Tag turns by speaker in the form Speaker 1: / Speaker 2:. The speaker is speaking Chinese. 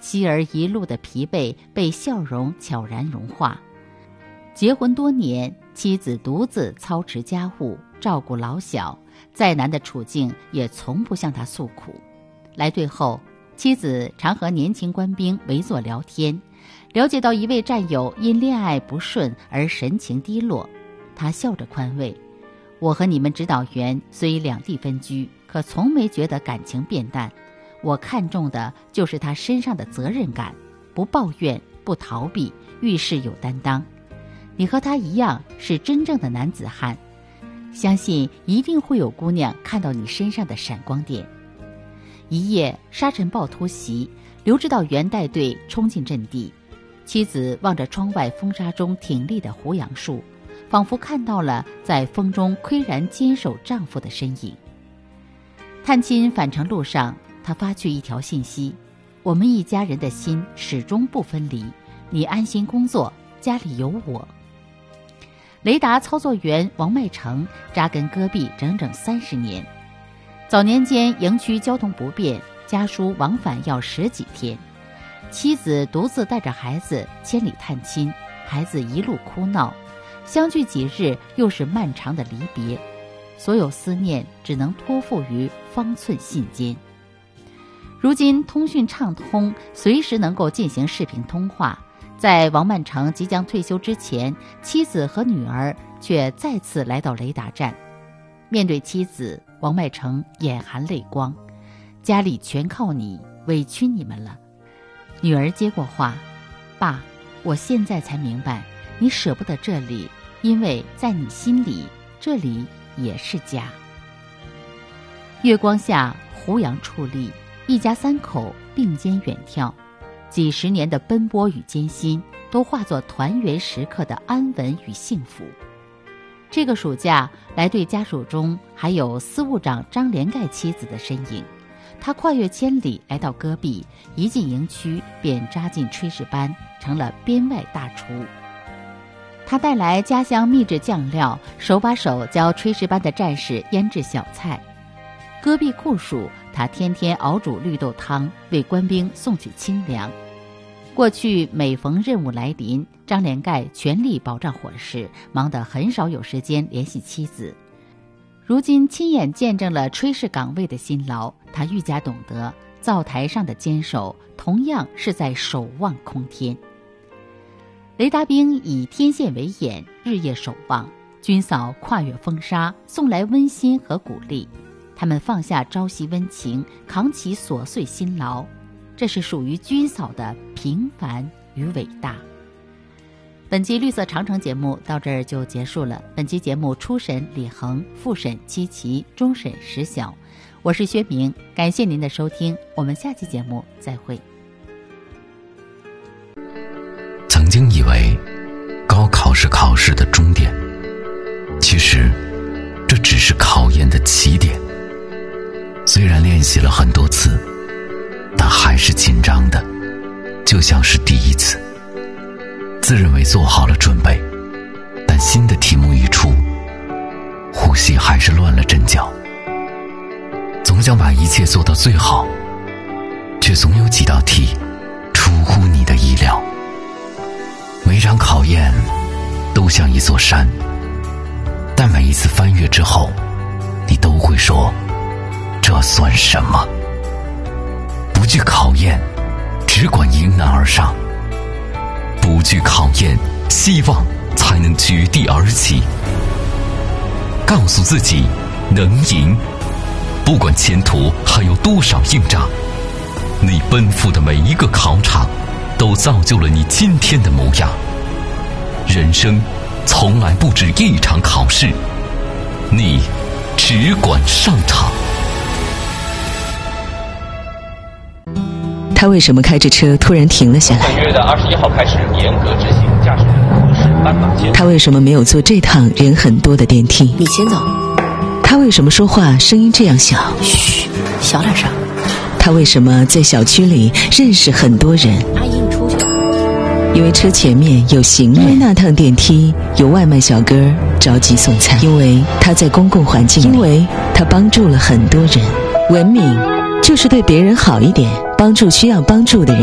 Speaker 1: 妻儿一路的疲惫被笑容悄然融化。结婚多年，妻子独自操持家务，照顾老小，再难的处境也从不向他诉苦。来队后，妻子常和年轻官兵围坐聊天，了解到一位战友因恋爱不顺而神情低落，他笑着宽慰：我和你们指导员虽两地分居，可从没觉得感情变淡，我看重的就是他身上的责任感，不抱怨，不逃避，遇事有担当。你和他一样是真正的男子汉，相信一定会有姑娘看到你身上的闪光点。一夜沙尘暴突袭，刘指导员带队冲进阵地，妻子望着窗外风沙中挺立的胡杨树，仿佛看到了在风中岿然坚守丈夫的身影。探亲返程路上，他发去一条信息：我们一家人的心始终不分离，你安心工作，家里有我。雷达操作员王迈成扎根戈壁整整30年，早年间营区交通不便，家书往返要10几天，妻子独自带着孩子千里探亲，孩子一路哭闹，相聚几日又是漫长的离别，所有思念只能托付于方寸信笺。如今通讯畅通，随时能够进行视频通话，在王曼成即将退休之前，妻子和女儿却再次来到雷达站。面对妻子，王迈成眼含泪光：家里全靠你，委屈你们了。女儿接过话：爸，我现在才明白，你舍不得这里，因为在你心里，这里也是家。月光下，胡杨矗立，一家3口并肩远眺，几十年的奔波与艰辛都化作团圆时刻的安稳与幸福。这个暑假来队家属中还有司务长张连盖妻子的身影，他跨越千里来到戈壁，一进营区便扎进炊事班，成了编外大厨。他带来家乡秘制酱料，手把手教炊事班的战士腌制小菜。戈壁酷暑，他天天熬煮绿豆汤，为官兵送去清凉。过去每逢任务来临，张连盖全力保障伙食，忙得很少有时间联系妻子。如今亲眼见证了炊事岗位的辛劳，他愈加懂得灶台上的坚守同样是在守望空天。雷达兵以天线为眼，日夜守望，军嫂跨越风沙，送来温馨和鼓励。他们放下朝夕温情，扛起琐碎辛劳，这是属于军嫂的平凡与伟大。本期绿色长城节目到这儿就结束了。本期节目初审李恒，复审戚琪，终审石晓。我是薛明，感谢您的收听，我们下期节目再会。
Speaker 2: 曾经以为高考是考试的终点，其实这只是考验的起点。虽然练习了很多次，但还是紧张的，就像是第一次。自认为做好了准备，但新的题目一出，呼吸还是乱了阵脚。总想把一切做到最好，却总有几道题出乎你的意料。每场考验都像一座山，但每一次翻越之后，你都会说，这算什么？不惧考验，只管迎难而上。不惧考验，希望才能绝地而起。告诉自己能赢，不管前途还有多少硬仗，你奔赴的每一个考场都造就了你今天的模样。人生从来不止一场考试，你只管上场。
Speaker 3: 他为什么开着车突然停了下来？
Speaker 4: 本月的21号开始严格执行驾驶人核实斑马线。
Speaker 3: 他为什么没有坐这趟人很多的电梯？
Speaker 5: 你先走。
Speaker 3: 他为什么说话声音这样小？
Speaker 5: 嘘，小点声。
Speaker 3: 他为什么在小区里认识很多人？
Speaker 5: 阿姨，你出去。
Speaker 3: 因为车前面有行人，因为那趟电梯有外卖小哥着急送餐，因为他在公共环境里，因为他帮助了很多人。文明就是对别人好一点，帮助需要帮助的人。